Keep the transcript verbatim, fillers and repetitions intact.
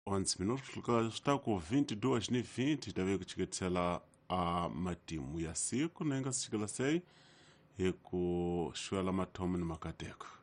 onze minutos está com vinte e duas e vinte, deve kuchiketsela a matimu ya siku nenga sichikela sei hiku shwela matomu ni makateko.